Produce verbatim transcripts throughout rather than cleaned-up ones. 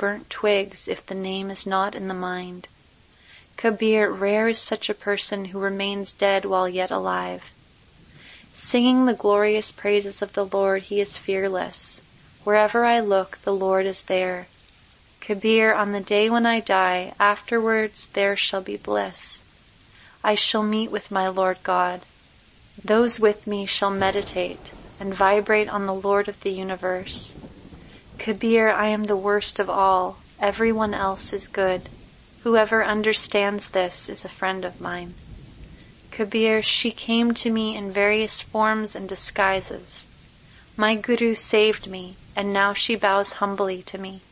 burnt twigs if the name is not in the mind. Kabir, rare is such a person who remains dead while yet alive. Singing the glorious praises of the Lord, he is fearless. Wherever I look, the Lord is there. Kabir, on the day when I die, afterwards there shall be bliss. I shall meet with my Lord God. Those with me shall meditate and vibrate on the Lord of the universe. Kabir, I am the worst of all. Everyone else is good. Whoever understands this is a friend of mine. Kabir, she came to me in various forms and disguises. My Guru saved me, and now she bows humbly to me.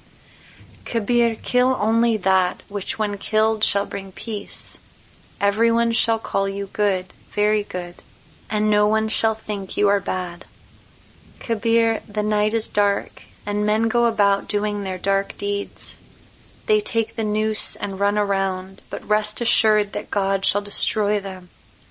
Kabir, kill only that which when killed shall bring peace. Everyone shall call you good, very good, and no one shall think you are bad. Kabir, the night is dark, and men go about doing their dark deeds. They take the noose and run around, but rest assured that God shall destroy them.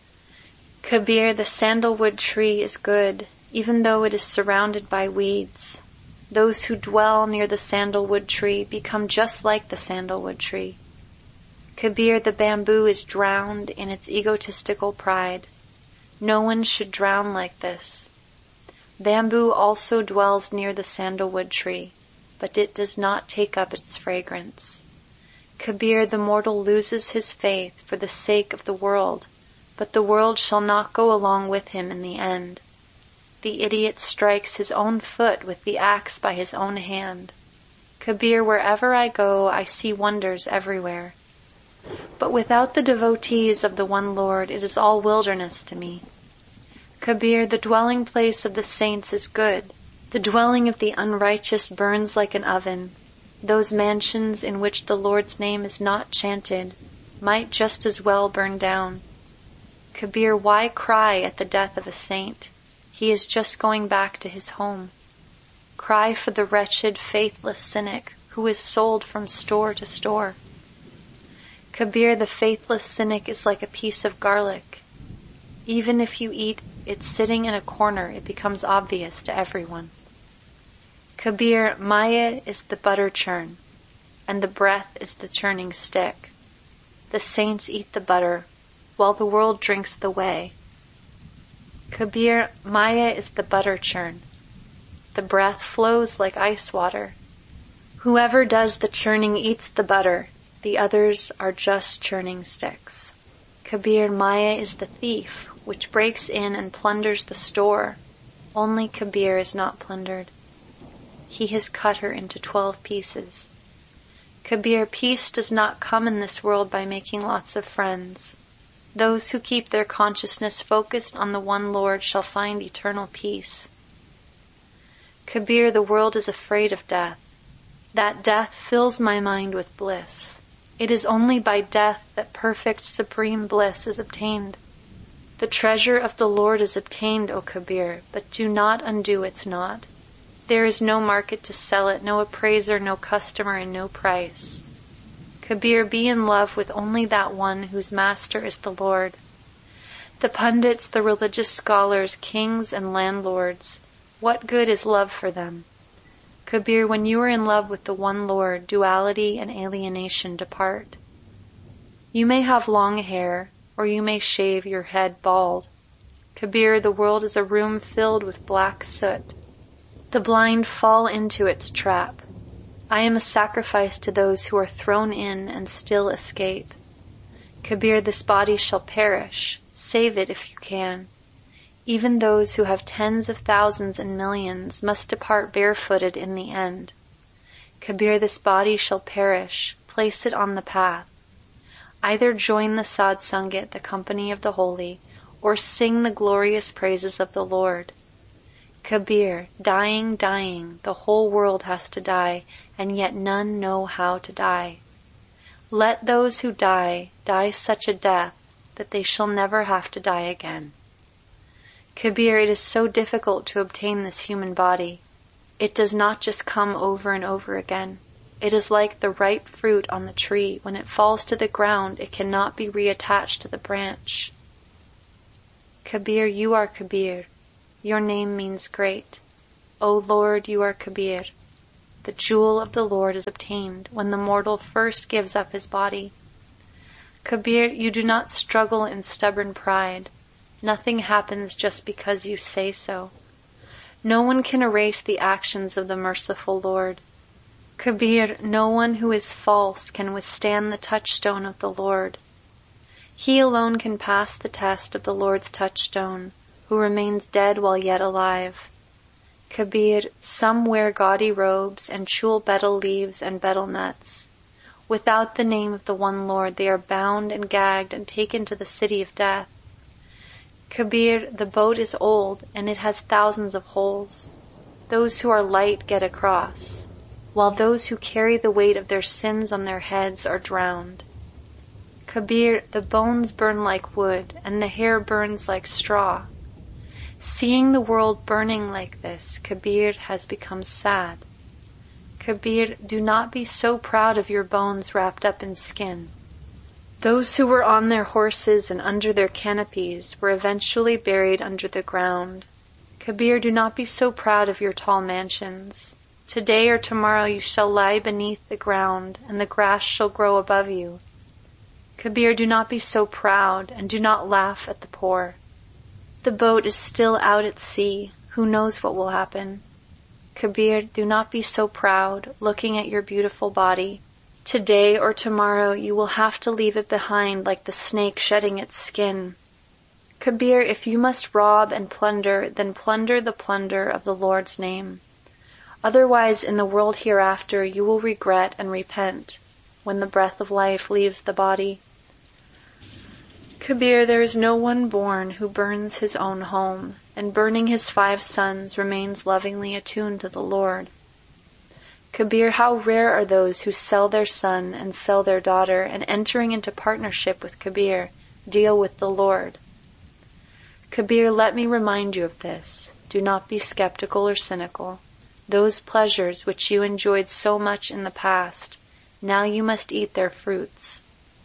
Kabir, the sandalwood tree is good, even though it is surrounded by weeds. Those who dwell near the sandalwood tree become just like the sandalwood tree. Kabir, the bamboo is drowned in its egotistical pride. No one should drown like this. Bamboo also dwells near the sandalwood tree, but it does not take up its fragrance. Kabir, the mortal loses his faith for the sake of the world, but the world shall not go along with him in the end. The idiot strikes his own foot with the axe by his own hand. Kabir, wherever I go, I see wonders everywhere. But without the devotees of the one Lord, it is all wilderness to me. Kabir, the dwelling place of the saints is good. The dwelling of the unrighteous burns like an oven. Those mansions in which the Lord's name is not chanted might just as well burn down. Kabir, why cry at the death of a saint? He is just going back to his home. Cry for the wretched, faithless cynic who is sold from store to store. Kabir, the faithless cynic is like a piece of garlic. Even if you eat it sitting in a corner, it becomes obvious to everyone. Kabir, Maya is the butter churn, and the breath is the churning stick. The saints eat the butter, while the world drinks the whey. Kabir, Maya is the butter churn. The breath flows like ice water. Whoever does the churning eats the butter. The others are just churning sticks. Kabir, Maya is the thief, which breaks in and plunders the store. Only Kabir is not plundered. He has cut her into twelve pieces. Kabir, peace does not come in this world by making lots of friends. Those who keep their consciousness focused on the one Lord shall find eternal peace. Kabir, the world is afraid of death. That death fills my mind with bliss. It is only by death that perfect supreme bliss is obtained. The treasure of the Lord is obtained, O Kabir, but do not undo its knot. There is no market to sell it, no appraiser, no customer, and no price. Kabir, be in love with only that one whose master is the Lord. The pundits, the religious scholars, kings and landlords, what good is love for them? Kabir, when you are in love with the one Lord, duality and alienation depart. You may have long hair, or you may shave your head bald. Kabir, the world is a room filled with black soot. The blind fall into its trap. I am a sacrifice to those who are thrown in and still escape. Kabir, this body shall perish. Save it if you can. Even those who have tens of thousands and millions must depart barefooted in the end. Kabir, this body shall perish. Place it on the path. Either join the Sad Sangat, the company of the holy, or sing the glorious praises of the Lord. Kabir, dying, dying, the whole world has to die, and yet none know how to die. Let those who die, die such a death that they shall never have to die again. Kabir, it is so difficult to obtain this human body. It does not just come over and over again. It is like the ripe fruit on the tree. When it falls to the ground, it cannot be reattached to the branch. Kabir, you are Kabir. Your name means great. O Lord, you are Kabir. the jewel of the Lord is obtained when the mortal first gives up his body. Kabir, you do not struggle in stubborn pride. Nothing happens just because you say so. No one can erase the actions of the merciful Lord. Kabir, no one who is false can withstand the touchstone of the Lord. He alone can pass the test of the Lord's touchstone, who remains dead while yet alive. Kabir, some wear gaudy robes and chul betel leaves and betel nuts. Without the name of the one Lord, they are bound and gagged and taken to the city of death. Kabir, the boat is old and it has thousands of holes. Those who are light get across, while those who carry the weight of their sins on their heads are drowned. Kabir, the bones burn like wood and the hair burns like straw. Seeing the world burning like this, Kabir has become sad. Kabir, do not be so proud of your bones wrapped up in skin. Those who were on their horses and under their canopies were eventually buried under the ground. Kabir, do not be so proud of your tall mansions. Today or tomorrow you shall lie beneath the ground, and the grass shall grow above you. Kabir, do not be so proud, and do not laugh at the poor. The boat is still out at sea. Who knows what will happen? Kabir, do not be so proud, looking at your beautiful body. Today or tomorrow you will have to leave it behind like the snake shedding its skin. Kabir, if you must rob and plunder, then plunder the plunder of the Lord's name. Otherwise, in the world hereafter, you will regret and repent when the breath of life leaves the body. Kabir, there is no one born who burns his own home, and burning his five sons remains lovingly attuned to the Lord. Kabir, how rare are those who sell their son and sell their daughter, and entering into partnership with Kabir, deal with the Lord. Kabir, let me remind you of this. Do not be skeptical or cynical. Those pleasures which you enjoyed so much in the past, now you must eat their fruits.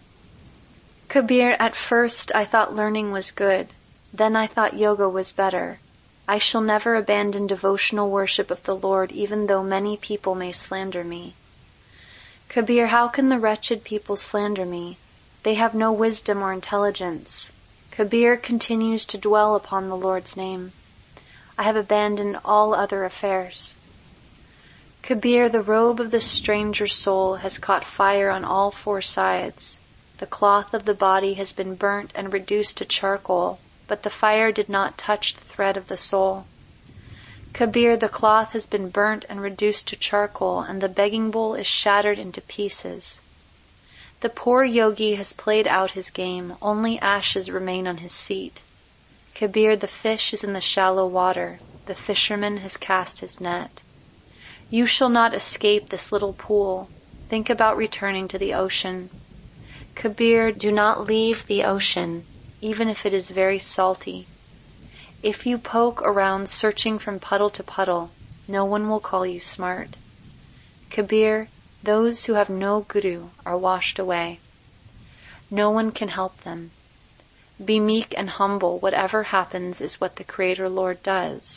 Kabir, at first I thought learning was good. Then I thought yoga was better. I shall never abandon devotional worship of the Lord, even though many people may slander me. Kabir, how can the wretched people slander me? They have no wisdom or intelligence. Kabir continues to dwell upon the Lord's name. I have abandoned all other affairs. Kabir, the robe of the stranger soul has caught fire on all four sides. The cloth of the body has been burnt and reduced to charcoal, but the fire did not touch the thread of the soul. Kabir, the cloth has been burnt and reduced to charcoal, and the begging bowl is shattered into pieces. The poor yogi has played out his game, only ashes remain on his seat. Kabir, the fish is in the shallow water, the fisherman has cast his net. You shall not escape this little pool. Think about returning to the ocean. Kabir, do not leave the ocean, even if it is very salty. If you poke around searching from puddle to puddle, no one will call you smart. Kabir, those who have no guru are washed away. No one can help them. Be meek and humble. Whatever happens is what the Creator Lord does.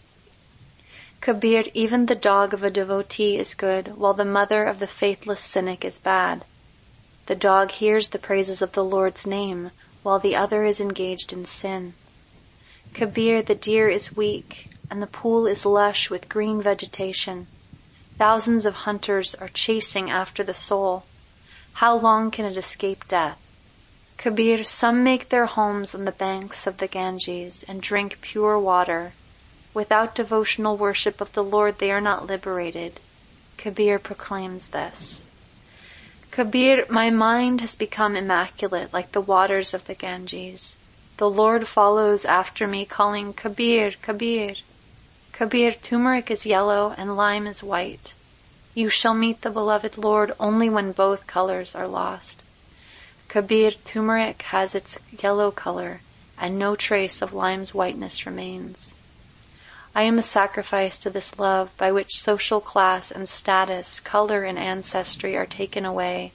Kabir, even the dog of a devotee is good, while the mother of the faithless cynic is bad. The dog hears the praises of the Lord's name, while the other is engaged in sin. Kabir, the deer is weak, and the pool is lush with green vegetation. Thousands of hunters are chasing after the soul. How long can it escape death? Kabir, some make their homes on the banks of the Ganges and drink pure water. Without devotional worship of the Lord, they are not liberated. Kabir proclaims this. Kabir, my mind has become immaculate like the waters of the Ganges. The Lord follows after me calling, Kabir, Kabir. Kabir, turmeric is yellow and lime is white. You shall meet the beloved Lord only when both colors are lost. Kabir, turmeric has its yellow color and no trace of lime's whiteness remains. I am a sacrifice to this love by which social class and status, color and ancestry are taken away.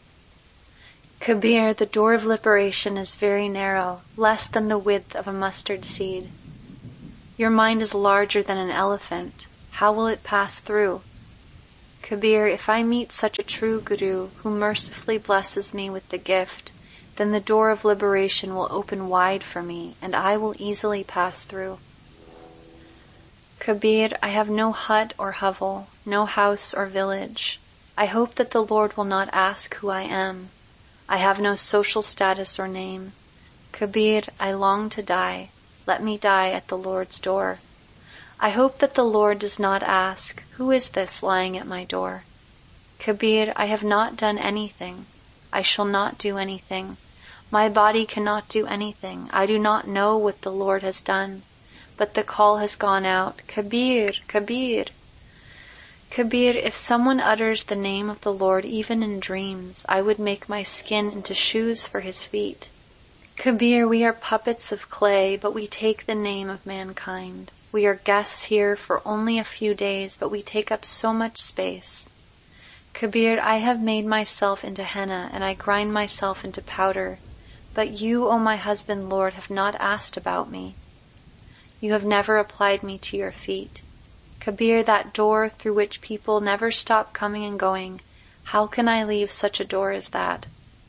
Kabir, the door of liberation is very narrow, less than the width of a mustard seed. Your mind is larger than an elephant. How will it pass through? Kabir, if I meet such a true Guru who mercifully blesses me with the gift, then the door of liberation will open wide for me, and I will easily pass through. Kabir, I have no hut or hovel, no house or village. I hope that the Lord will not ask who I am. I have no social status or name. Kabir, I long to die. Let me die at the Lord's door. I hope that the Lord does not ask, who is this lying at my door? Kabir, I have not done anything. I shall not do anything. My body cannot do anything. I do not know what the Lord has done. But the call has gone out, Kabir, Kabir. Kabir, if someone utters the name of the Lord even in dreams, I would make my skin into shoes for his feet. Kabir, we are puppets of clay, but we take the name of mankind. We are guests here for only a few days, but we take up so much space. Kabir, I have made myself into henna, and I grind myself into powder. But you, O my husband Lord, have not asked about me. You have never applied me to your feet. Kabir, that door through which people never stop coming and going, how can I leave such a door as that?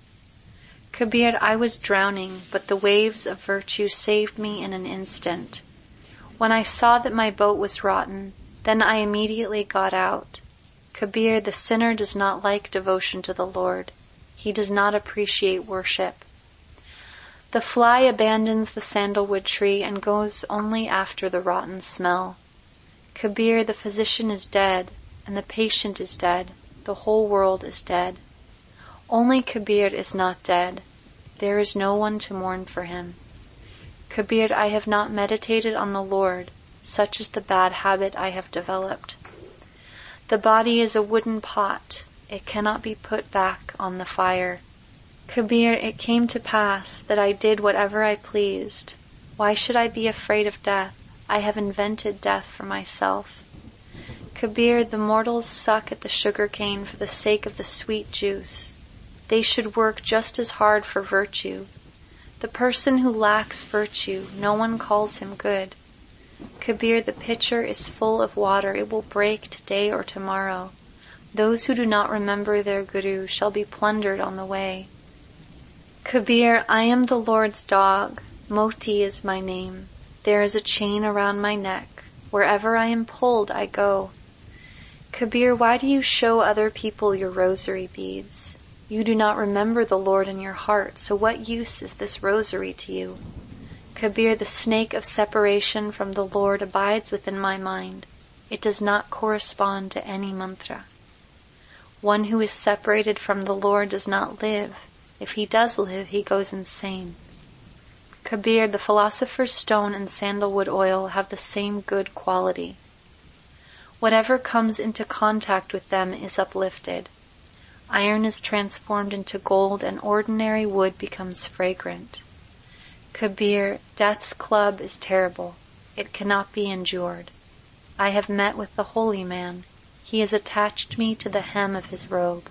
Kabir, I was drowning, but the waves of virtue saved me in an instant. When I saw that my boat was rotten, then I immediately got out. Kabir, the sinner does not like devotion to the Lord. He does not appreciate worship. The fly abandons the sandalwood tree and goes only after the rotten smell. Kabir, the physician is dead, and the patient is dead. The whole world is dead. Only Kabir is not dead. There is no one to mourn for him. Kabir, I have not meditated on the Lord. Such is the bad habit I have developed. The body is a wooden pot. It cannot be put back on the fire. Kabir, it came to pass that I did whatever I pleased. Why should I be afraid of death? I have invented death for myself. Kabir, the mortals suck at the sugar cane for the sake of the sweet juice. They should work just as hard for virtue. The person who lacks virtue, no one calls him good. Kabir, the pitcher is full of water. It will break today or tomorrow. Those who do not remember their Guru shall be plundered on the way. Kabir, I am the Lord's dog. Moti is my name. There is a chain around my neck. Wherever I am pulled, I go. Kabir, why do you show other people your rosary beads? You do not remember the Lord in your heart, so what use is this rosary to you? Kabir, the snake of separation from the Lord abides within my mind. It does not correspond to any mantra. One who is separated from the Lord does not live. If he does live, he goes insane. Kabir, the philosopher's stone and sandalwood oil have the same good quality. Whatever comes into contact with them is uplifted. Iron is transformed into gold and ordinary wood becomes fragrant. Kabir, death's club is terrible. It cannot be endured. I have met with the holy man. He has attached me to the hem of his robe.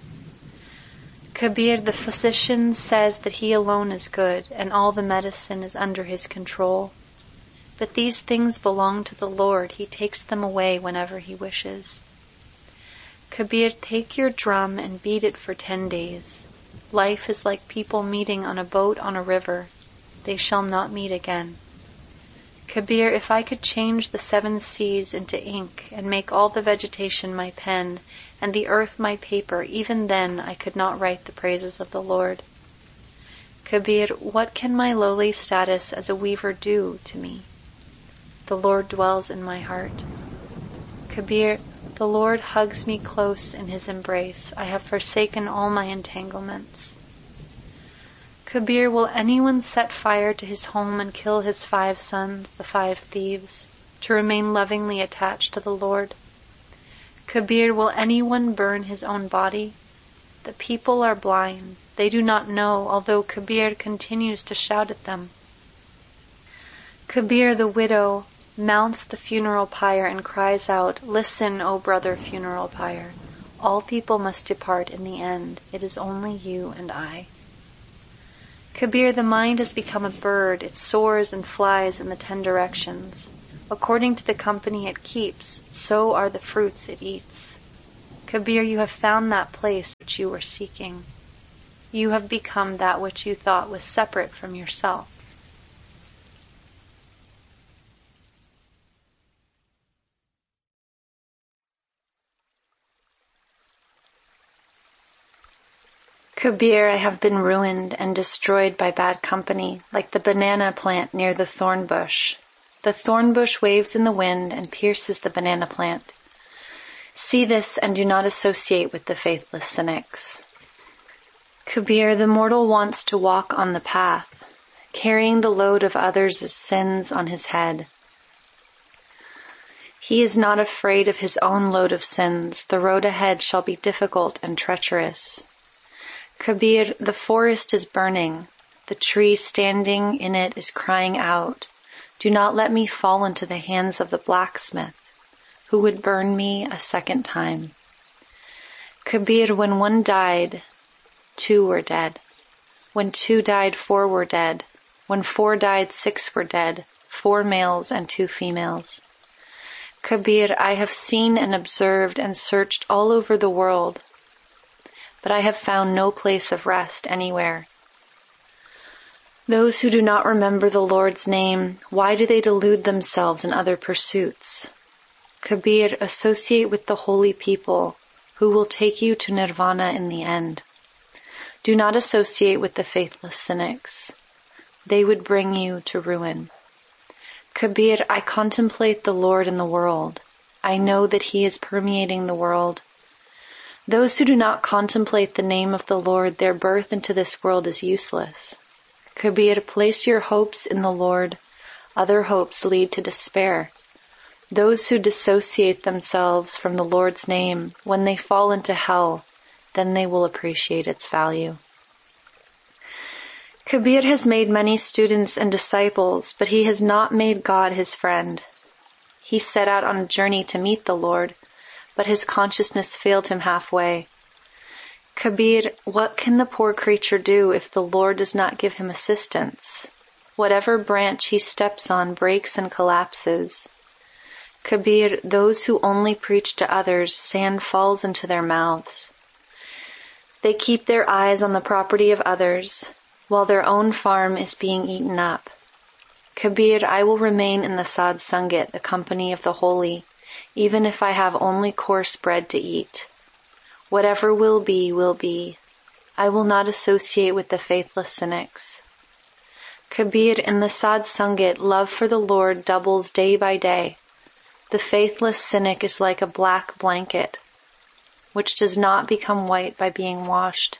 Kabir, the physician says that he alone is good and all the medicine is under his control. But these things belong to the Lord. He takes them away whenever he wishes. Kabir, take your drum and beat it for ten days. Life is like people meeting on a boat on a river. They shall not meet again. Kabir, if I could change the seven seas into ink and make all the vegetation my pen and the earth my paper, even then I could not write the praises of the Lord. Kabir, what can my lowly status as a weaver do to me? The Lord dwells in my heart. Kabir, the Lord hugs me close in his embrace. I have forsaken all my entanglements. Kabir, will anyone set fire to his home and kill his five sons, the five thieves, to remain lovingly attached to the Lord? Kabir, will anyone burn his own body? The people are blind. They do not know, although Kabir continues to shout at them. Kabir, the widow, mounts the funeral pyre and cries out, "Listen, O brother funeral pyre. All people must depart in the end. It is only you and I." Kabir, the mind has become a bird. It soars and flies in the ten directions. According to the company it keeps, so are the fruits it eats. Kabir, you have found that place which you were seeking. You have become that which you thought was separate from yourself. Kabir, I have been ruined and destroyed by bad company, like the banana plant near the thorn bush. The thorn bush waves in the wind and pierces the banana plant. See this and do not associate with the faithless cynics. Kabir, the mortal wants to walk on the path, carrying the load of others' sins on his head. He is not afraid of his own load of sins. The road ahead shall be difficult and treacherous. Kabir, the forest is burning. The tree standing in it is crying out, do not let me fall into the hands of the blacksmith, who would burn me a second time. Kabir, when one died, two were dead. When two died, four were dead. When four died, six were dead, four males and two females. Kabir, I have seen and observed and searched all over the world, but I have found no place of rest anywhere. Those who do not remember the Lord's name, why do they delude themselves in other pursuits? Kabir, associate with the holy people who will take you to nirvana in the end. Do not associate with the faithless cynics. They would bring you to ruin. Kabir, I contemplate the Lord in the world. I know that He is permeating the world. Those who do not contemplate the name of the Lord, their birth into this world is useless. Kabir, place your hopes in the Lord. Other hopes lead to despair. Those who dissociate themselves from the Lord's name, when they fall into hell, then they will appreciate its value. Kabir has made many students and disciples, but he has not made God his friend. He set out on a journey to meet the Lord, but his consciousness failed him halfway. Kabir, what can the poor creature do if the Lord does not give him assistance? Whatever branch he steps on breaks and collapses. Kabir, those who only preach to others, sand falls into their mouths. They keep their eyes on the property of others, while their own farm is being eaten up. Kabir, I will remain in the Sad Sangat, the company of the holy, even if I have only coarse bread to eat. Whatever will be, will be. I will not associate with the faithless cynics. Kabir, in the Sad Sangat, love for the Lord doubles day by day. The faithless cynic is like a black blanket, which does not become white by being washed.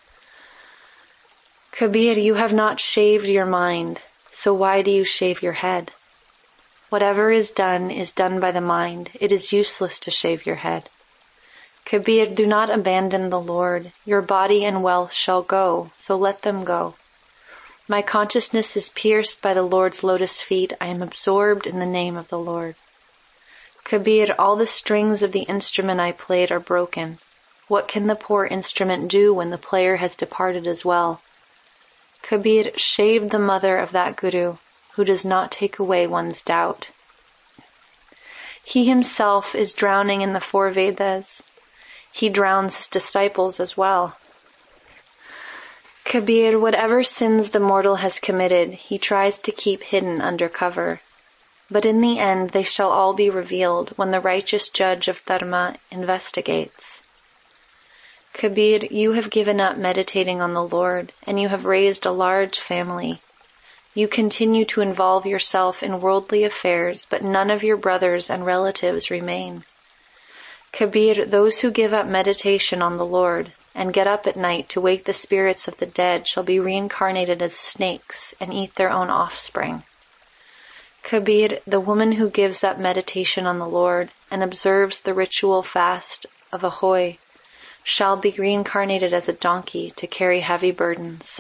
Kabir, you have not shaved your mind, so why do you shave your head? Whatever is done is done by the mind. It is useless to shave your head. Kabir, do not abandon the Lord. Your body and wealth shall go, so let them go. My consciousness is pierced by the Lord's lotus feet. I am absorbed in the name of the Lord. Kabir, all the strings of the instrument I played are broken. What can the poor instrument do when the player has departed as well? Kabir, shave the mother of that Guru who does not take away one's doubt. He himself is drowning in the four Vedas. He drowns his disciples as well. Kabir, whatever sins the mortal has committed, he tries to keep hidden under cover. But in the end they shall all be revealed when the righteous judge of Dharma investigates. Kabir, you have given up meditating on the Lord, and you have raised a large family. You continue to involve yourself in worldly affairs, but none of your brothers and relatives remain. Kabir, those who give up meditation on the Lord and get up at night to wake the spirits of the dead shall be reincarnated as snakes and eat their own offspring. Kabir, the woman who gives up meditation on the Lord and observes the ritual fast of Ahoy shall be reincarnated as a donkey to carry heavy burdens.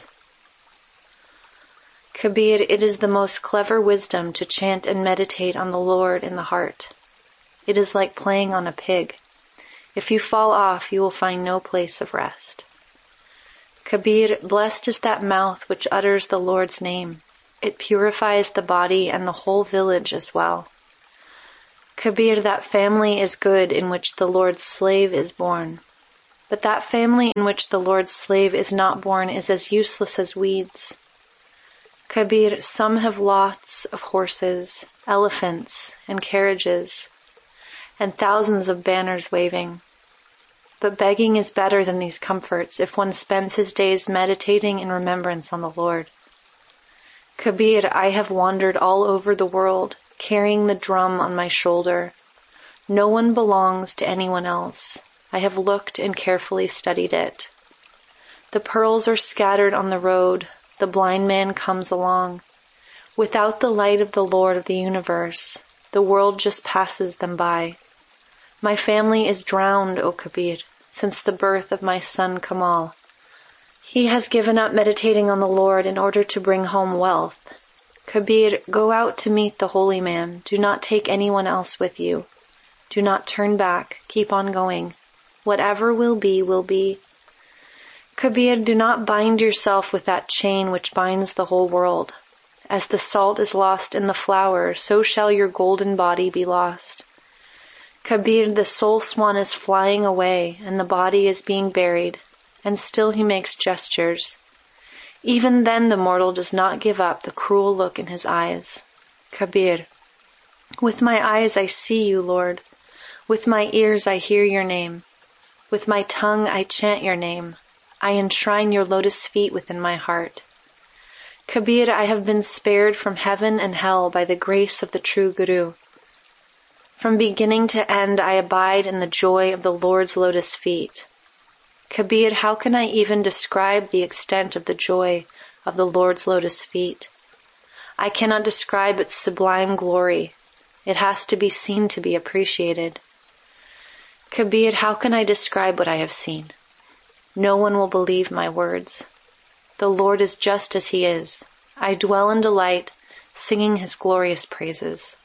Kabir, it is the most clever wisdom to chant and meditate on the Lord in the heart. It is like playing on a pig. If you fall off, you will find no place of rest. Kabir, blessed is that mouth which utters the Lord's name. It purifies the body and the whole village as well. Kabir, that family is good in which the Lord's slave is born. But that family in which the Lord's slave is not born is as useless as weeds. Kabir, some have lots of horses, elephants, and carriages, and thousands of banners waving. But begging is better than these comforts if one spends his days meditating in remembrance on the Lord. Kabir, I have wandered all over the world, carrying the drum on my shoulder. No one belongs to anyone else. I have looked and carefully studied it. The pearls are scattered on the road. The blind man comes along. Without the light of the Lord of the universe, the world just passes them by. My family is drowned, O Kabir, since the birth of my son Kamal. He has given up meditating on the Lord in order to bring home wealth. Kabir, go out to meet the holy man. Do not take anyone else with you. Do not turn back. Keep on going. Whatever will be, will be. Kabir, do not bind yourself with that chain which binds the whole world. As the salt is lost in the flour, so shall your golden body be lost. Kabir, the soul swan is flying away, and the body is being buried, and still he makes gestures. Even then the mortal does not give up the cruel look in his eyes. Kabir, with my eyes I see you, Lord. With my ears I hear your name. With my tongue I chant your name. I enshrine your lotus feet within my heart. Kabir, I have been spared from heaven and hell by the grace of the true Guru. From beginning to end I abide in the joy of the Lord's lotus feet. Kabir, how can I even describe the extent of the joy of the Lord's lotus feet? I cannot describe its sublime glory. It has to be seen to be appreciated. Kabir, how can I describe what I have seen? No one will believe my words. The Lord is just as he is. I dwell in delight, singing his glorious praises.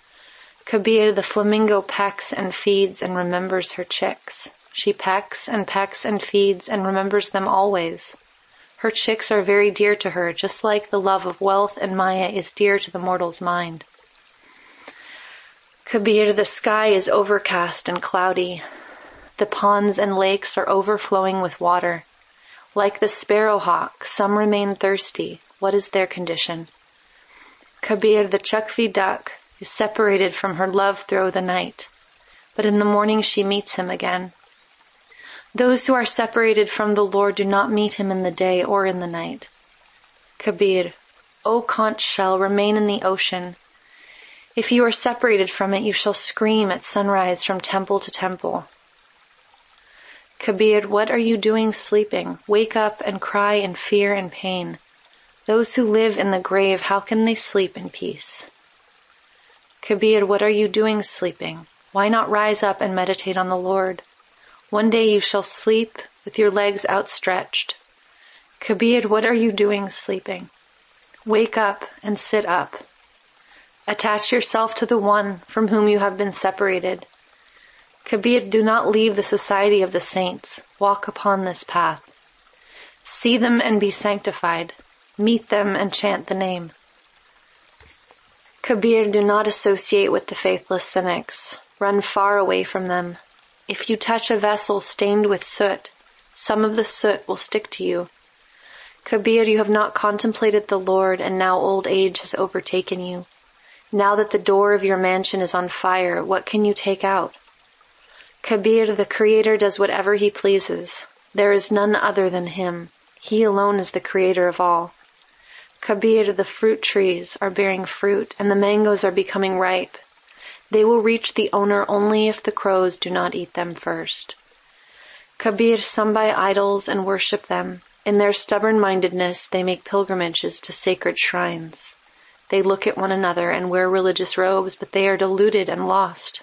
Kabir, the flamingo pecks and feeds and remembers her chicks. She pecks and pecks and feeds and remembers them always. Her chicks are very dear to her, just like the love of wealth and Maya is dear to the mortal's mind. Kabir, the sky is overcast and cloudy. The ponds and lakes are overflowing with water. Like the sparrowhawk, some remain thirsty. What is their condition? Kabir, the chakvi duck, is separated from her love through the night, but in the morning she meets him again. Those who are separated from the Lord do not meet him in the day or in the night. Kabir, O conch shell, remain in the ocean. If you are separated from it, you shall scream at sunrise from temple to temple. Kabir, what are you doing sleeping? Wake up and cry in fear and pain. Those who live in the grave, how can they sleep in peace? Kabir, what are you doing sleeping? Why not rise up and meditate on the Lord? One day you shall sleep with your legs outstretched. Kabir, what are you doing sleeping? Wake up and sit up. Attach yourself to the one from whom you have been separated. Kabir, do not leave the society of the saints. Walk upon this path. See them and be sanctified. Meet them and chant the name. Kabir, do not associate with the faithless cynics. Run far away from them. If you touch a vessel stained with soot, some of the soot will stick to you. Kabir, you have not contemplated the Lord, and now old age has overtaken you. Now that the door of your mansion is on fire, what can you take out? Kabir, the Creator does whatever he pleases. There is none other than him. He alone is the creator of all. Kabir, the fruit trees are bearing fruit, and the mangoes are becoming ripe. They will reach the owner only if the crows do not eat them first. Kabir, some buy idols and worship them. In their stubborn-mindedness, they make pilgrimages to sacred shrines. They look at one another and wear religious robes, but they are deluded and lost.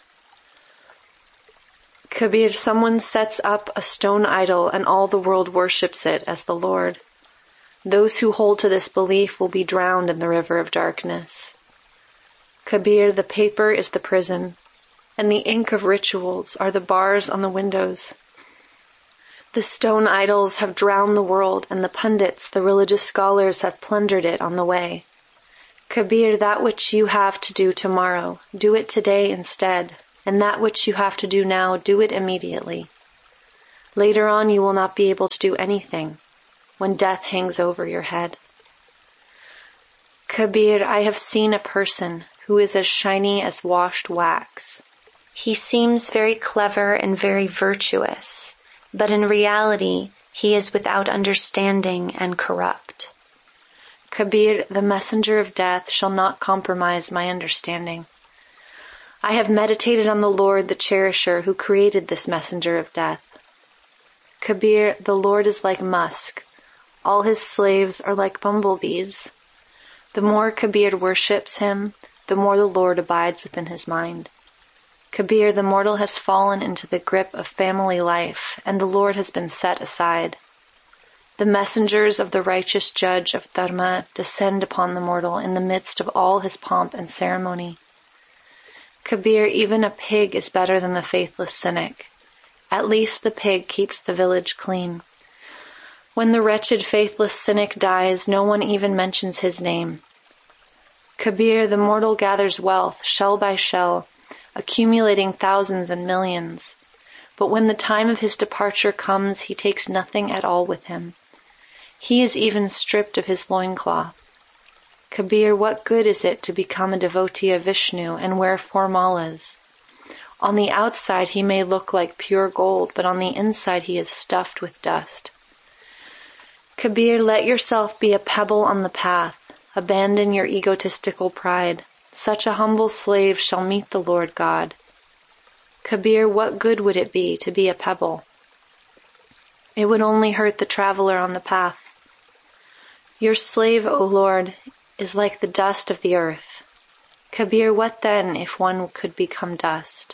Kabir, someone sets up a stone idol and all the world worships it as the Lord. Those who hold to this belief will be drowned in the river of darkness. Kabir, the paper is the prison, and the ink of rituals are the bars on the windows. The stone idols have drowned the world, and the pundits, the religious scholars, have plundered it on the way. Kabir, that which you have to do tomorrow, do it today instead, and that which you have to do now, do it immediately. Later on you will not be able to do anything when death hangs over your head. Kabir, I have seen a person who is as shiny as washed wax. He seems very clever and very virtuous, but in reality he is without understanding and corrupt. Kabir, the messenger of death shall not compromise my understanding. I have meditated on the Lord, the cherisher, who created this messenger of death. Kabir, the Lord is like musk. All his slaves are like bumblebees. The more Kabir worships him, the more the Lord abides within his mind. Kabir, the mortal has fallen into the grip of family life, and the Lord has been set aside. The messengers of the righteous judge of Dharma descend upon the mortal in the midst of all his pomp and ceremony. Kabir, even a pig is better than the faithless cynic. At least the pig keeps the village clean. When the wretched faithless cynic dies, no one even mentions his name. Kabir, the mortal gathers wealth, shell by shell, accumulating thousands and millions. But when the time of his departure comes, he takes nothing at all with him. He is even stripped of his loincloth. Kabir, what good is it to become a devotee of Vishnu and wear four malas? On the outside he may look like pure gold, but on the inside he is stuffed with dust. Kabir, let yourself be a pebble on the path. Abandon your egotistical pride. Such a humble slave shall meet the Lord God. Kabir, what good would it be to be a pebble? It would only hurt the traveler on the path. Your slave, O Lord, is like the dust of the earth. Kabir, what then if one could become dust?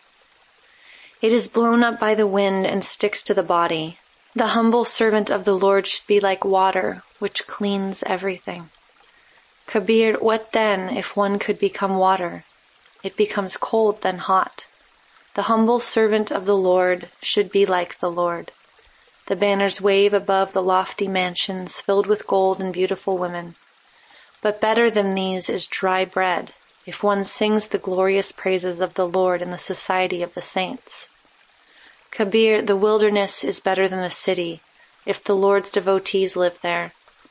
It is blown up by the wind and sticks to the body. The humble servant of the Lord should be like water, which cleans everything. Kabir, what then if one could become water? It becomes cold, then hot. The humble servant of the Lord should be like the Lord. The banners wave above the lofty mansions filled with gold and beautiful women. But better than these is dry bread, if one sings the glorious praises of the Lord in the society of the saints. Kabir, the wilderness is better than the city, if the Lord's devotees live there.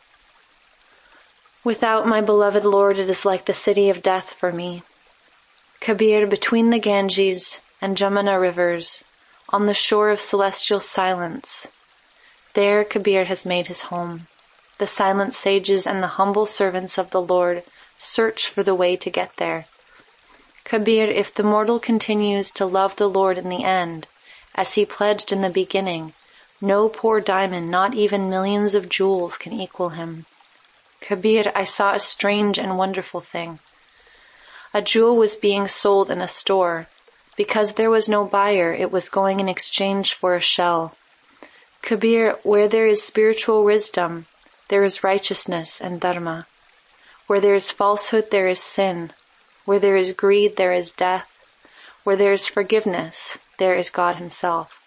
Without my beloved Lord, it is like the city of death for me. Kabir, between the Ganges and Jamuna rivers, on the shore of celestial silence, there Kabir has made his home. The silent sages and the humble servants of the Lord search for the way to get there. Kabir, if the mortal continues to love the Lord in the end, as he pledged in the beginning, no poor diamond, not even millions of jewels, can equal him. Kabir, I saw a strange and wonderful thing. A jewel was being sold in a store. Because there was no buyer, it was going in exchange for a shell. Kabir, where there is spiritual wisdom, there is righteousness and dharma. Where there is falsehood, there is sin. Where there is greed, there is death. Where there is forgiveness, there is God himself.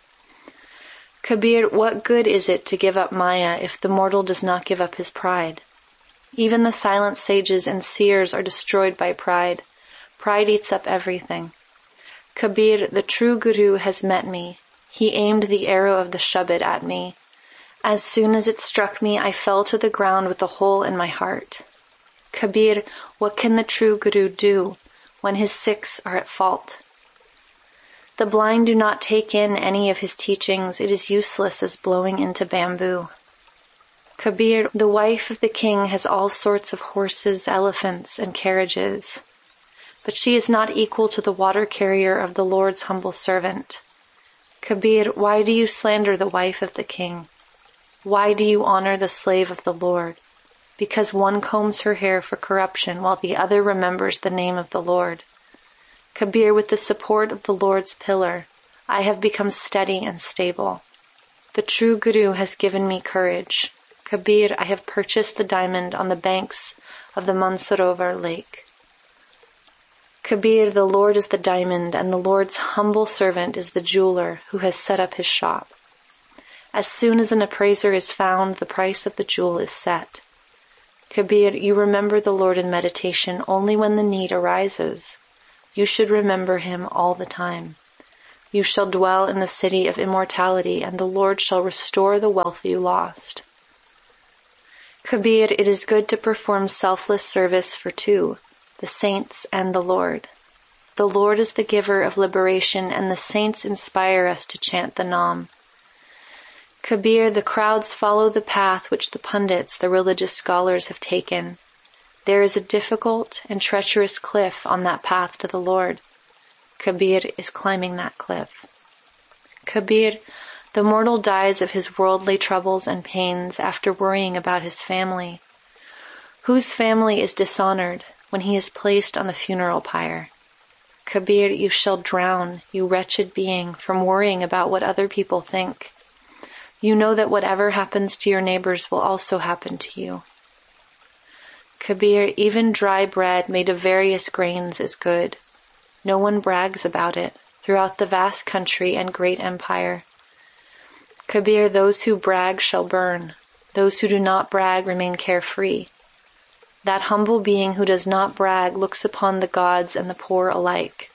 Kabir, what good is it to give up Maya if the mortal does not give up his pride? Even the silent sages and seers are destroyed by pride. Pride eats up everything. Kabir, the true Guru has met me. He aimed the arrow of the Shabad at me. As soon as it struck me, I fell to the ground with a hole in my heart. Kabir, what can the true Guru do when his Sikhs are at fault? The blind do not take in any of his teachings. It is useless as blowing into bamboo. Kabir, the wife of the king has all sorts of horses, elephants, and carriages. But she is not equal to the water carrier of the Lord's humble servant. Kabir, why do you slander the wife of the king? Why do you honor the slave of the Lord? Because one combs her hair for corruption while the other remembers the name of the Lord. Kabir, with the support of the Lord's pillar, I have become steady and stable. The true Guru has given me courage. Kabir, I have purchased the diamond on the banks of the Mansarovar lake. Kabir, the Lord is the diamond, and the Lord's humble servant is the jeweler who has set up his shop. As soon as an appraiser is found, the price of the jewel is set. Kabir, you remember the Lord in meditation only when the need arises. You should remember him all the time. You shall dwell in the city of immortality, and the Lord shall restore the wealth you lost. Kabir, it is good to perform selfless service for two, the saints and the Lord. The Lord is the giver of liberation, and the saints inspire us to chant the Nam. Kabir, the crowds follow the path which the pundits, the religious scholars, have taken. There is a difficult and treacherous cliff on that path to the Lord. Kabir is climbing that cliff. Kabir, the mortal dies of his worldly troubles and pains after worrying about his family. Whose family is dishonored when he is placed on the funeral pyre? Kabir, you shall drown, you wretched being, from worrying about what other people think. You know that whatever happens to your neighbors will also happen to you. Kabir, even dry bread made of various grains is good. No one brags about it throughout the vast country and great empire. Kabir, those who brag shall burn. Those who do not brag remain carefree. That humble being who does not brag looks upon the gods and the poor alike.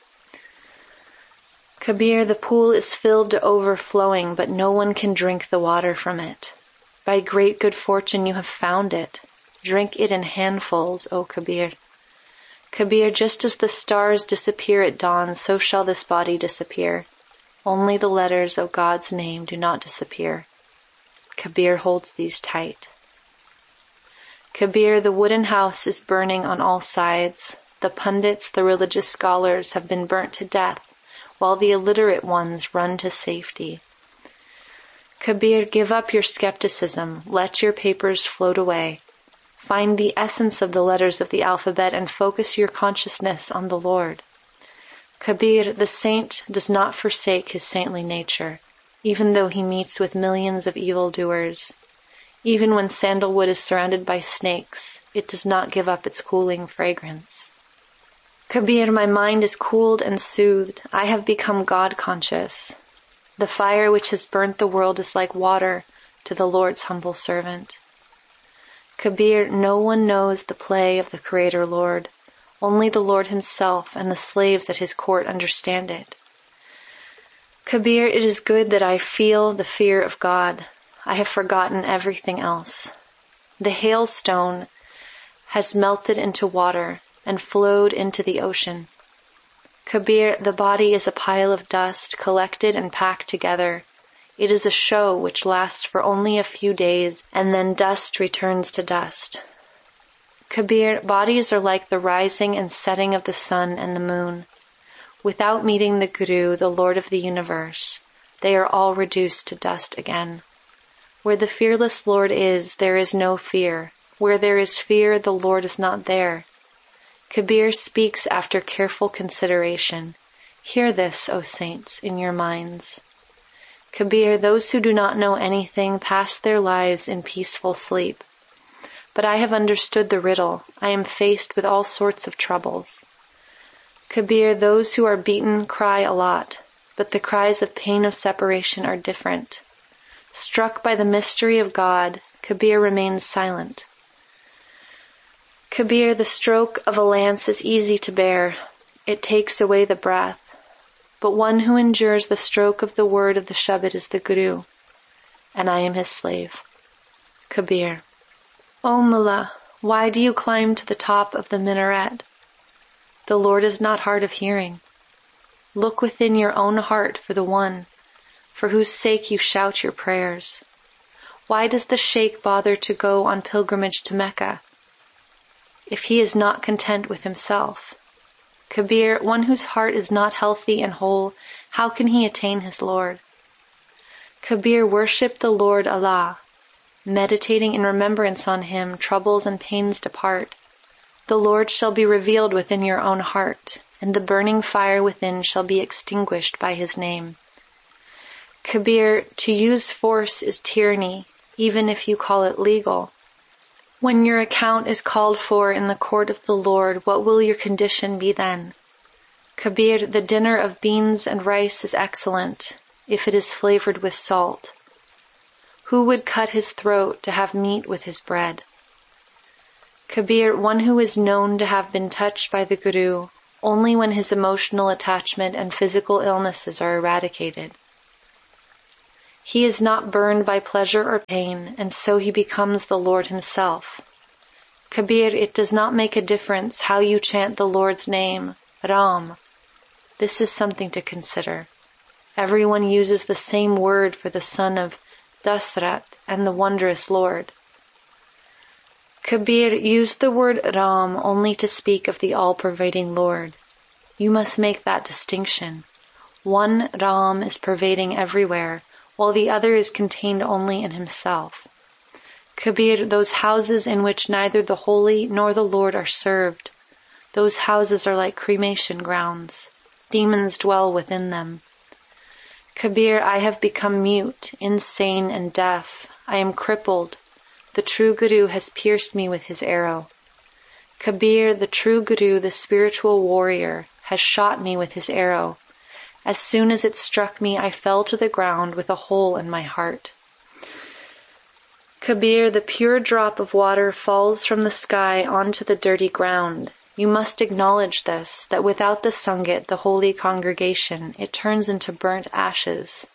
Kabir, the pool is filled to overflowing, but no one can drink the water from it. By great good fortune you have found it. Drink it in handfuls, O Kabir. Kabir, just as the stars disappear at dawn, so shall this body disappear. Only the letters of God's name do not disappear. Kabir holds these tight. Kabir, the wooden house is burning on all sides. The pundits, the religious scholars, have been burnt to death, while the illiterate ones run to safety. Kabir, give up your skepticism. Let your papers float away. Find the essence of the letters of the alphabet and focus your consciousness on the Lord. Kabir, the saint does not forsake his saintly nature, even though he meets with millions of evildoers. Even when sandalwood is surrounded by snakes, it does not give up its cooling fragrance. Kabir, my mind is cooled and soothed. I have become God-conscious. The fire which has burnt the world is like water to the Lord's humble servant. Kabir, no one knows the play of the Creator Lord. Only the Lord himself and the slaves at his court understand it. Kabir, it is good that I feel the fear of God. I have forgotten everything else. The hailstone has melted into water and flowed into the ocean. Kabir, the body is a pile of dust collected and packed together. It is a show which lasts for only a few days, and then dust returns to dust. Kabir, bodies are like the rising and setting of the sun and the moon. Without meeting the Guru, the Lord of the universe, they are all reduced to dust again. Where the fearless Lord is, there is no fear. Where there is fear, the Lord is not there. Kabir speaks after careful consideration. Hear this, O saints, in your minds. Kabir, those who do not know anything pass their lives in peaceful sleep. But I have understood the riddle. I am faced with all sorts of troubles. Kabir, those who are beaten cry a lot, but the cries of pain of separation are different. Struck by the mystery of God, Kabir remains silent. Kabir, the stroke of a lance is easy to bear. It takes away the breath. But one who endures the stroke of the word of the Shabad is the Guru, and I am his slave. Kabir. O Mullah, why do you climb to the top of the minaret? The Lord is not hard of hearing. Look within your own heart for the one for whose sake you shout your prayers. Why does the sheikh bother to go on pilgrimage to Mecca if he is not content with himself? Kabir, one whose heart is not healthy and whole, how can he attain his Lord? Kabir, worship the Lord Allah. Meditating in remembrance on him, troubles and pains depart. The Lord shall be revealed within your own heart, and the burning fire within shall be extinguished by his name. Kabir, to use force is tyranny, even if you call it legal. When your account is called for in the court of the Lord, what will your condition be then? Kabir, the dinner of beans and rice is excellent, if it is flavored with salt. Who would cut his throat to have meat with his bread? Kabir, one who is known to have been touched by the Guru only when his emotional attachment and physical illnesses are eradicated. He is not burned by pleasure or pain, and so he becomes the Lord himself. Kabir, it does not make a difference how you chant the Lord's name, Ram. This is something to consider. Everyone uses the same word for the son of Dasrath and the wondrous Lord. Kabir used the word Ram only to speak of the all-pervading Lord. You must make that distinction. One Ram is pervading everywhere, while the other is contained only in himself. Kabir, those houses in which neither the holy nor the Lord are served, those houses are like cremation grounds. Demons dwell within them. Kabir, I have become mute, insane, and deaf. I am crippled. The true Guru has pierced me with his arrow. Kabir, the true Guru, the spiritual warrior, has shot me with his arrow. As soon as it struck me, I fell to the ground with a hole in my heart. Kabir, the pure drop of water falls from the sky onto the dirty ground. You must acknowledge this, that without the Sangat, the holy congregation, it turns into burnt ashes.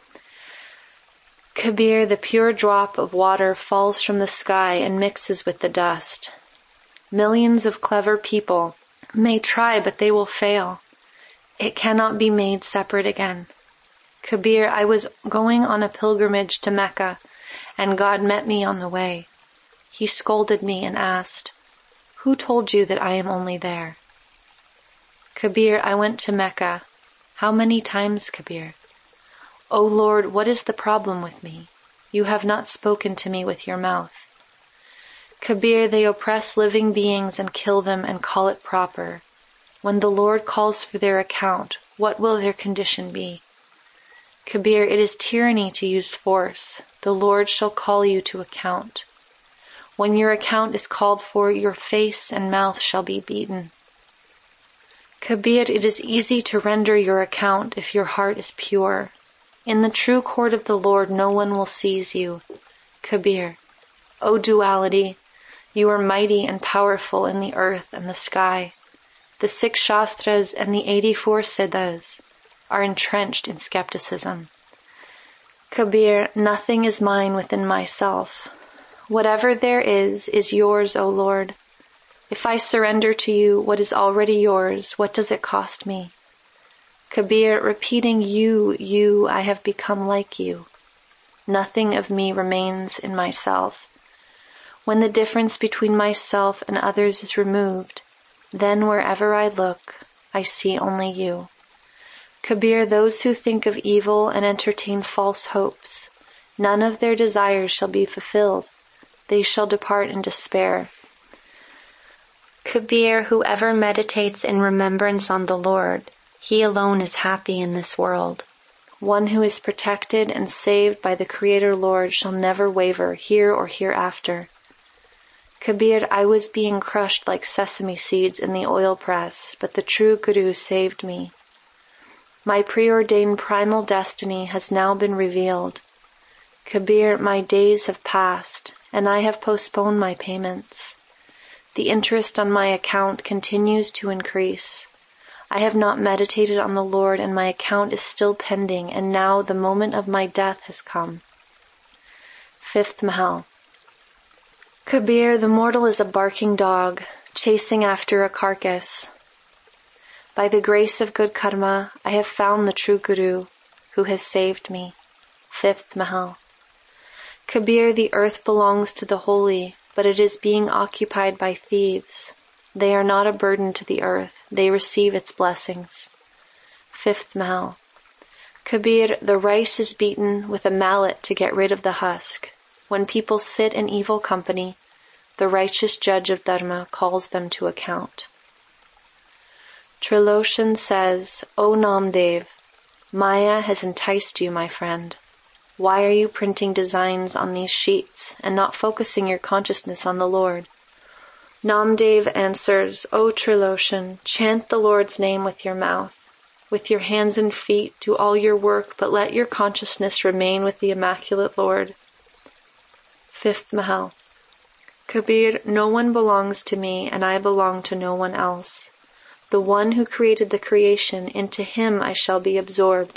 Kabir, the pure drop of water falls from the sky and mixes with the dust. Millions of clever people may try, but they will fail. It cannot be made separate again. Kabir, I was going on a pilgrimage to Mecca, and God met me on the way. He scolded me and asked, "Who told you that I am only there?" Kabir, I went to Mecca. How many times, Kabir? O Lord, what is the problem with me? You have not spoken to me with your mouth. Kabir, they oppress living beings and kill them and call it proper. When the Lord calls for their account, what will their condition be? Kabir, it is tyranny to use force. The Lord shall call you to account. When your account is called for, your face and mouth shall be beaten. Kabir, it is easy to render your account if your heart is pure. In the true court of the Lord, no one will seize you. Kabir, O duality, you are mighty and powerful in the earth and the sky. The six Shastras and the eighty-four Siddhas are entrenched in skepticism. Kabir, nothing is mine within myself. Whatever there is, is yours, O Lord. If I surrender to you what is already yours, what does it cost me? Kabir, repeating you, you, I have become like you. Nothing of me remains in myself. When the difference between myself and others is removed, then wherever I look, I see only you. Kabir, those who think of evil and entertain false hopes, none of their desires shall be fulfilled. They shall depart in despair. Kabir, whoever meditates in remembrance on the Lord, he alone is happy in this world. One who is protected and saved by the Creator Lord shall never waver here or hereafter. Kabir, I was being crushed like sesame seeds in the oil press, but the true Guru saved me. My preordained primal destiny has now been revealed. Kabir, my days have passed, and I have postponed my payments. The interest on my account continues to increase. I have not meditated on the Lord, and my account is still pending, and now the moment of my death has come. Fifth Mahal. Kabir, the mortal is a barking dog, chasing after a carcass. By the grace of good karma, I have found the true Guru, who has saved me. Fifth Mahal. Kabir, the earth belongs to the holy, but it is being occupied by thieves. They are not a burden to the earth. They receive its blessings. Fifth Mahal. Kabir, the rice is beaten with a mallet to get rid of the husk. When people sit in evil company, the righteous judge of Dharma calls them to account. Triloshan says, O Namdev, Maya has enticed you, my friend. Why are you printing designs on these sheets and not focusing your consciousness on the Lord? Namdev answers, O Triloshan, chant the Lord's name with your mouth. With your hands and feet, do all your work, but let your consciousness remain with the Immaculate Lord. Fifth Mahal. Kabir, no one belongs to me and I belong to no one else. The one who created the creation, into him I shall be absorbed.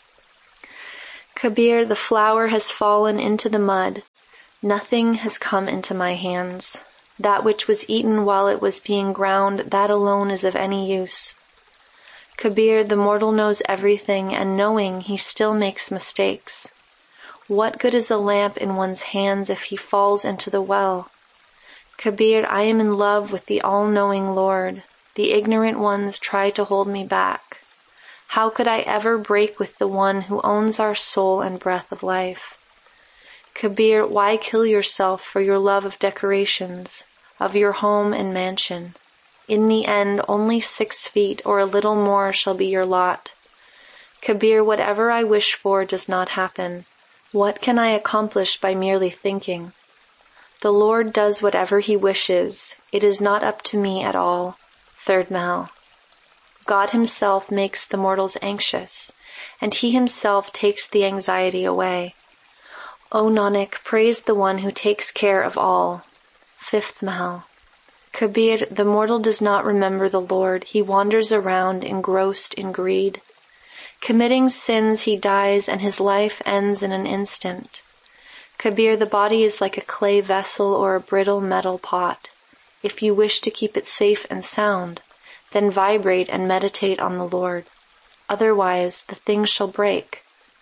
Kabir, the flower has fallen into the mud. Nothing has come into my hands. That which was eaten while it was being ground, that alone is of any use. Kabir, the mortal knows everything, and knowing, he still makes mistakes. What good is a lamp in one's hands if he falls into the well? Kabir, I am in love with the all-knowing Lord. The ignorant ones try to hold me back. How could I ever break with the one who owns our soul and breath of life? Kabir, why kill yourself for your love of decorations, of your home and mansion? In the end, only six feet or a little more shall be your lot. Kabir, whatever I wish for does not happen. What can I accomplish by merely thinking? The Lord does whatever he wishes. It is not up to me at all. Third Mahal. God himself makes the mortals anxious, and he himself takes the anxiety away. O Nanak, praise the one who takes care of all. Fifth Mahal. Kabir, the mortal does not remember the Lord. He wanders around engrossed in greed. Committing sins, he dies, and his life ends in an instant. Kabir, the body is like a clay vessel or a brittle metal pot. If you wish to keep it safe and sound, then vibrate and meditate on the Lord. Otherwise, the thing shall break.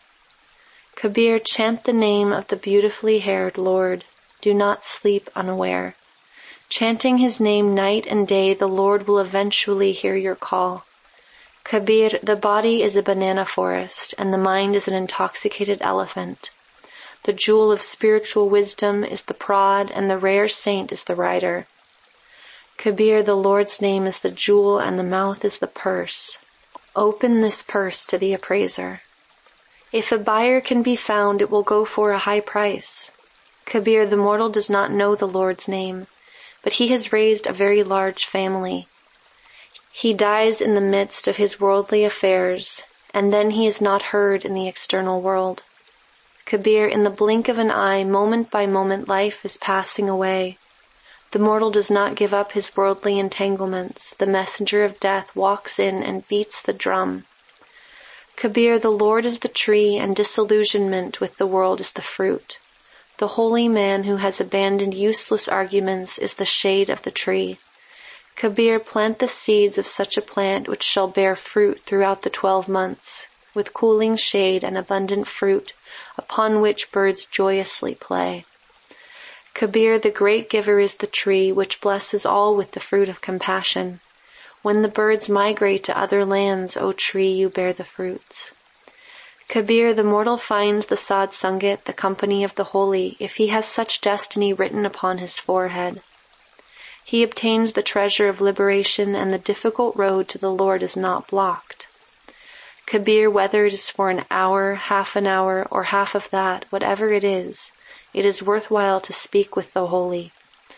Kabir, chant the name of the beautifully haired Lord. Do not sleep unaware. Chanting his name night and day, the Lord will eventually hear your call. Kabir, the body is a banana forest, and the mind is an intoxicated elephant. The jewel of spiritual wisdom is the prod, and the rare saint is the rider. Kabir, the Lord's name is the jewel, and the mouth is the purse. Open this purse to the appraiser. If a buyer can be found, it will go for a high price. Kabir, the mortal does not know the Lord's name, but he has raised a very large family. He dies in the midst of his worldly affairs, and then he is not heard in the external world. Kabir, in the blink of an eye, moment by moment, life is passing away. The mortal does not give up his worldly entanglements. The messenger of death walks in and beats the drum. Kabir, the Lord is the tree, and disillusionment with the world is the fruit. The holy man who has abandoned useless arguments is the shade of the tree. Kabir, plant the seeds of such a plant which shall bear fruit throughout the twelve months, with cooling shade and abundant fruit, upon which birds joyously play. Kabir, the great giver is the tree which blesses all with the fruit of compassion. When the birds migrate to other lands, O tree, you bear the fruits. Kabir, the mortal finds the Sad Sangat, the company of the holy, if he has such destiny written upon his forehead. He obtains the treasure of liberation, and the difficult road to the Lord is not blocked. Kabir, whether it is for an hour, half an hour, or half of that, whatever it is, it is worthwhile to speak with the holy.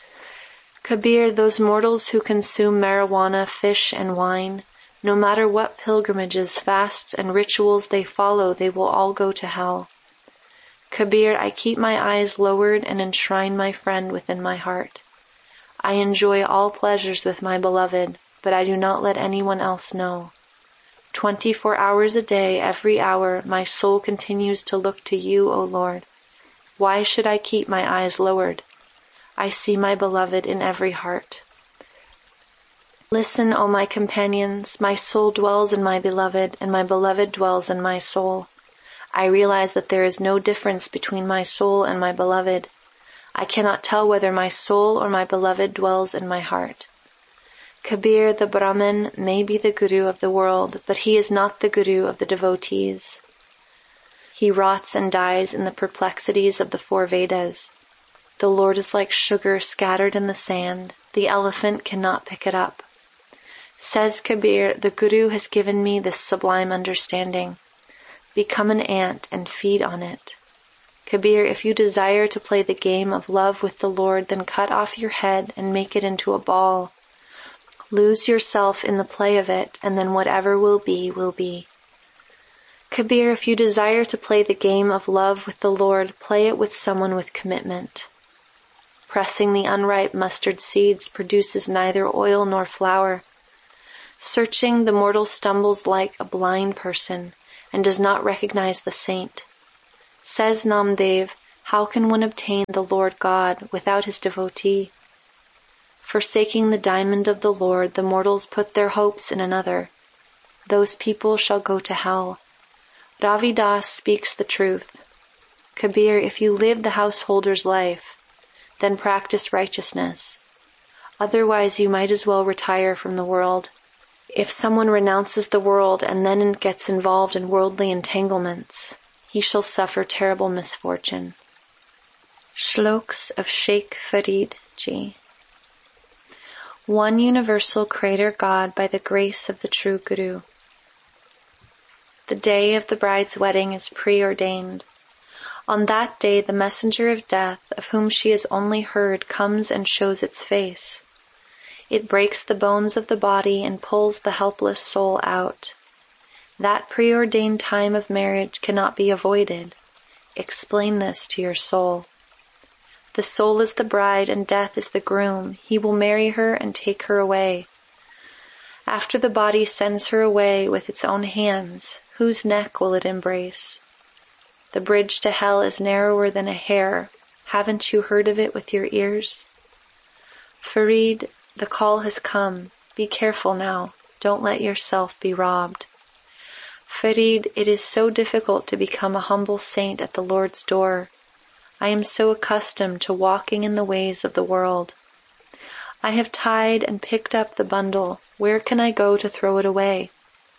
Kabir, those mortals who consume marijuana, fish, and wine, no matter what pilgrimages, fasts, and rituals they follow, they will all go to hell. Kabir, I keep my eyes lowered and enshrine my friend within my heart. I enjoy all pleasures with my beloved, but I do not let anyone else know. Twenty-four hours a day, every hour, my soul continues to look to you, O Lord. Why should I keep my eyes lowered? I see my beloved in every heart. Listen, O my companions, my soul dwells in my beloved, and my beloved dwells in my soul. I realize that there is no difference between my soul and my beloved. I cannot tell whether my soul or my beloved dwells in my heart. Kabir, the Brahmin, may be the guru of the world, but he is not the guru of the devotees. He rots and dies in the perplexities of the four Vedas. The Lord is like sugar scattered in the sand. The elephant cannot pick it up. Says Kabir, the Guru has given me this sublime understanding. Become an ant and feed on it. Kabir, if you desire to play the game of love with the Lord, then cut off your head and make it into a ball. Lose yourself in the play of it, and then whatever will be, will be. Kabir, if you desire to play the game of love with the Lord, play it with someone with commitment. pressing the unripe mustard seeds, produces neither oil nor flour. Searching, the mortal stumbles like a blind person and does not recognize the saint. Says Namdev, how can one obtain the Lord God without his devotee? Forsaking the diamond of the Lord, the mortals put their hopes in another. Those people shall go to hell. Ravidas speaks the truth. Kabir, if you live the householder's life, then practice righteousness. Otherwise you might as well retire from the world. If someone renounces the world and then gets involved in worldly entanglements, he shall suffer terrible misfortune. Shloks of Sheikh Farid Ji. One universal Creator God by the grace of the true Guru. The day of the bride's wedding is preordained. On that day the messenger of death, of whom she has only heard, comes and shows its face. It breaks the bones of the body and pulls the helpless soul out. That preordained time of marriage cannot be avoided. Explain this to your soul. The soul is the bride and death is the groom. He will marry her and take her away. After the body sends her away with its own hands, whose neck will it embrace? The bridge to hell is narrower than a hair. Haven't you heard of it with your ears? Farid, the call has come. Be careful now. Don't let yourself be robbed. Farid, it is so difficult to become a humble saint at the Lord's door. I am so accustomed to walking in the ways of the world. I have tied and picked up the bundle. Where can I go to throw it away?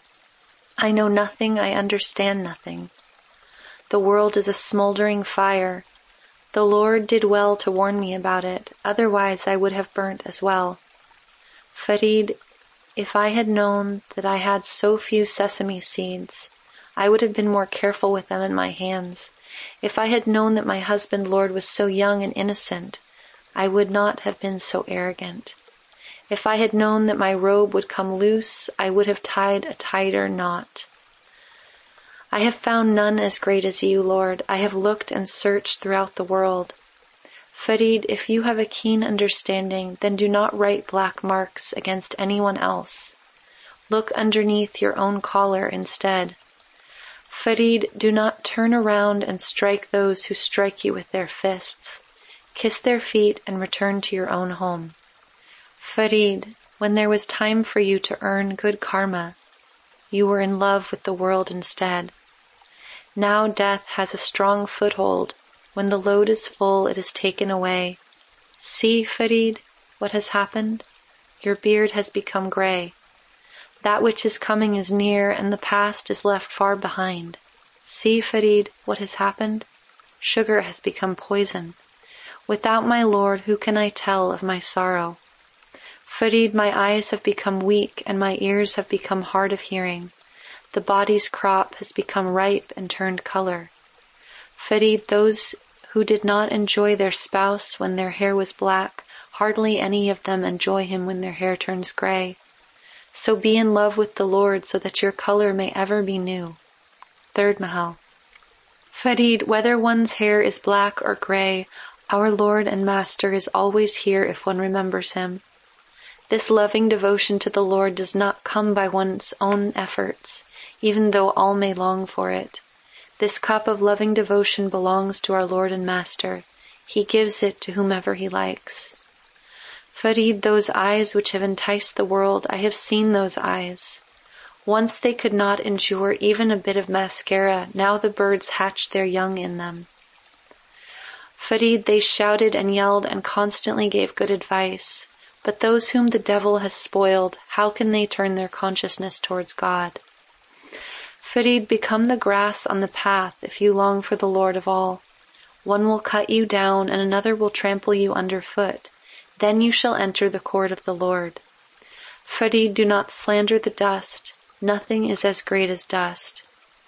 I know nothing, I understand nothing. The world is a smoldering fire. The Lord did well to warn me about it, otherwise I would have burnt as well. Farid, if I had known that I had so few sesame seeds, I would have been more careful with them in my hands. If I had known that my husband Lord was so young and innocent, I would not have been so arrogant. If I had known that my robe would come loose, I would have tied a tighter knot. I have found none as great as you, Lord. I have looked and searched throughout the world. Farid, if you have a keen understanding, then do not write black marks against anyone else. Look underneath your own collar instead. Farid, do not turn around and strike those who strike you with their fists. Kiss their feet and return to your own home. Farid, when there was time for you to earn good karma, you were in love with the world instead. Now death has a strong foothold. When the load is full, it is taken away. See, Farid, what has happened? Your beard has become gray. That which is coming is near, and the past is left far behind. See, Farid, what has happened? Sugar has become poison. Without my Lord, who can I tell of my sorrow? Farid, my eyes have become weak, and my ears have become hard of hearing. The body's crop has become ripe and turned color. Farid, those who did not enjoy their spouse when their hair was black, hardly any of them enjoy him when their hair turns gray. So be in love with the Lord so that your color may ever be new. Third Mahal. Farid, whether one's hair is black or gray, our Lord and Master is always here if one remembers him. This loving devotion to the Lord does not come by one's own efforts, even though all may long for it. This cup of loving devotion belongs to our Lord and Master. He gives it to whomever he likes. Farid, those eyes which have enticed the world, I have seen those eyes. Once they could not endure even a bit of mascara, now the birds hatch their young in them. Farid, they shouted and yelled and constantly gave good advice. But those whom the devil has spoiled, how can they turn their consciousness towards God? Farid, become the grass on the path if you long for the Lord of all. One will cut you down and another will trample you underfoot. Then you shall enter the court of the Lord. Farid, do not slander the dust. Nothing is as great as dust.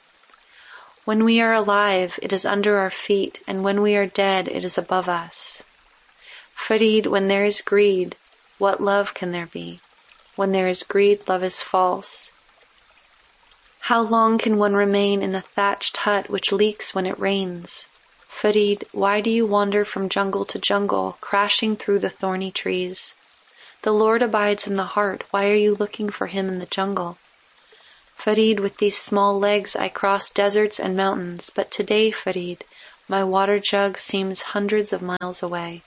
When we are alive, it is under our feet, and when we are dead, it is above us. Farid, when there is greed, what love can there be? When there is greed, love is false. How long can one remain in a thatched hut which leaks when it rains? Farid, why do you wander from jungle to jungle, crashing through the thorny trees? The Lord abides in the heart. Why are you looking for him in the jungle? Farid, with these small legs I cross deserts and mountains, but today, Farid, my water jug seems hundreds of miles away.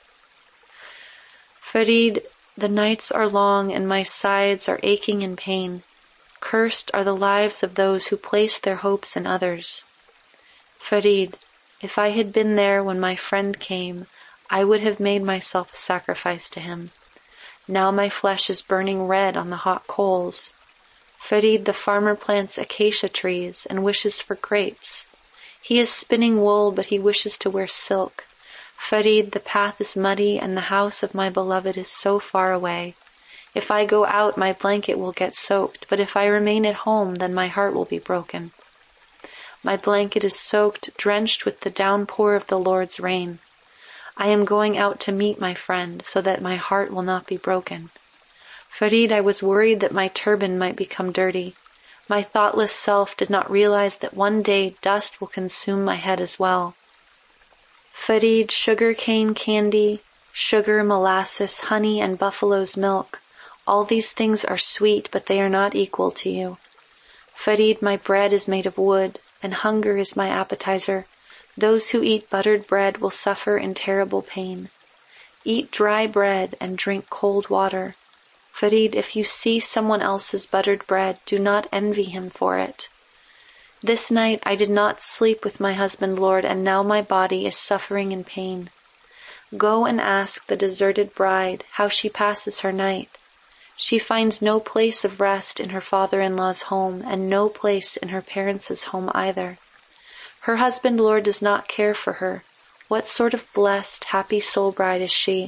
Farid, the nights are long and my sides are aching in pain. Cursed are the lives of those who place their hopes in others. Farid, if I had been there when my friend came, I would have made myself a sacrifice to him. Now my flesh is burning red on the hot coals. Farid, the farmer plants acacia trees and wishes for grapes. He is spinning wool, but he wishes to wear silk. Farid, the path is muddy and the house of my beloved is so far away. If I go out, my blanket will get soaked, but if I remain at home, then my heart will be broken. My blanket is soaked, drenched with the downpour of the Lord's rain. I am going out to meet my friend, so that my heart will not be broken. Farid, I was worried that my turban might become dirty. My thoughtless self did not realize that one day dust will consume my head as well. Farid, sugar cane candy, sugar, molasses, honey, and buffalo's milk. All these things are sweet, but they are not equal to you. Farid, my bread is made of wood, and hunger is my appetizer. Those who eat buttered bread will suffer in terrible pain. Eat dry bread and drink cold water. Farid, if you see someone else's buttered bread, do not envy him for it. This night I did not sleep with my husband, Lord, and now my body is suffering in pain. Go and ask the deserted bride how she passes her night. She finds no place of rest in her father-in-law's home, and no place in her parents' home either. Her husband, Lord, does not care for her. What sort of blessed, happy soul bride is she?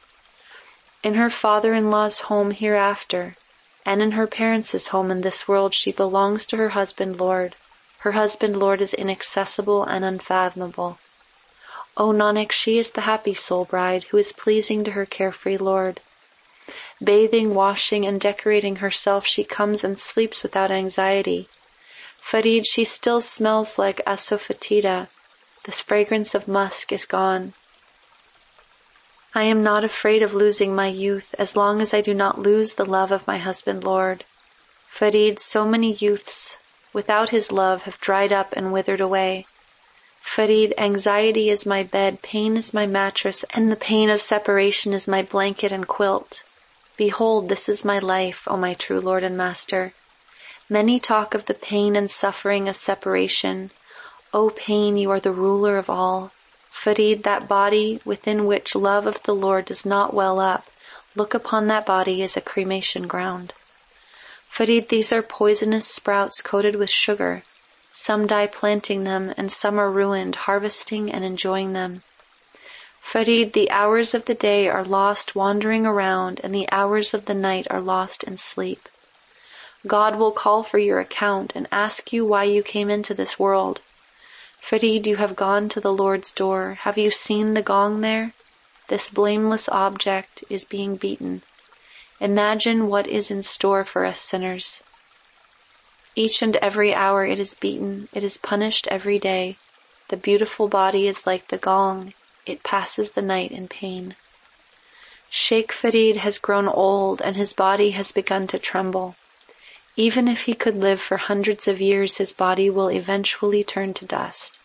In her father-in-law's home hereafter, and in her parents' home in this world, she belongs to her husband, Lord. Her husband, Lord, is inaccessible and unfathomable. O Nanak, she is the happy soul bride who is pleasing to her carefree Lord. Bathing, washing, and decorating herself, she comes and sleeps without anxiety. Farid, she still smells like asafoetida. The fragrance of musk is gone. I am not afraid of losing my youth as long as I do not lose the love of my husband, Lord. Farid, so many youths without his love have dried up and withered away. Farid, anxiety is my bed, pain is my mattress, and the pain of separation is my blanket and quilt. Behold, this is my life, O my true Lord and Master. Many talk of the pain and suffering of separation. O pain, you are the ruler of all. Farid, that body within which love of the Lord does not well up, look upon that body as a cremation ground. Farid, these are poisonous sprouts coated with sugar. Some die planting them, and some are ruined, harvesting and enjoying them. Farid, the hours of the day are lost wandering around, and the hours of the night are lost in sleep. God will call for your account and ask you why you came into this world. Farid, you have gone to the Lord's door. Have you seen the gong there? This blameless object is being beaten. Imagine what is in store for us sinners. Each and every hour it is beaten, it is punished every day. The beautiful body is like the gong, it passes the night in pain. Sheikh Farid has grown old and his body has begun to tremble. Even if he could live for hundreds of years, his body will eventually turn to dust.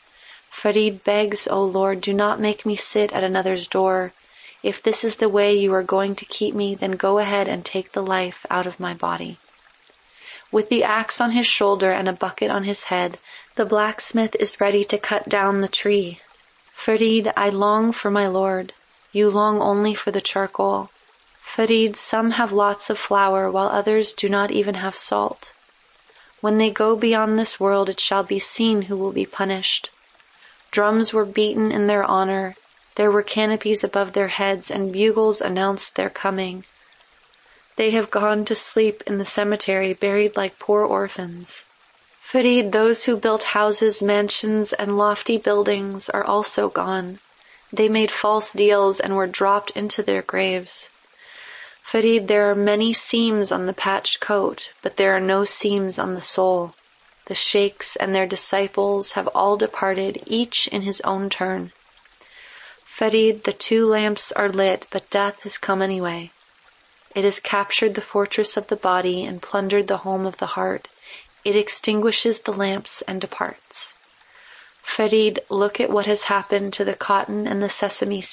Farid begs, O Lord, do not make me sit at another's door. If this is the way you are going to keep me, then go ahead and take the life out of my body. With the axe on his shoulder and a bucket on his head, the blacksmith is ready to cut down the tree. Farid, I long for my Lord. You long only for the charcoal. Farid, some have lots of flour, while others do not even have salt. When they go beyond this world, it shall be seen who will be punished. Drums were beaten in their honor. There were canopies above their heads, and bugles announced their coming. They have gone to sleep in the cemetery, buried like poor orphans. Farid, those who built houses, mansions, and lofty buildings are also gone. They made false deals and were dropped into their graves. Farid, there are many seams on the patched coat, but there are no seams on the soul. The the sheikhs and their disciples have all departed, each in his own turn. Farid, the two lamps are lit, but death has come anyway. It has captured the fortress of the body and plundered the home of the heart. It extinguishes the lamps and departs. Farid, look at what has happened to the cotton and the sesame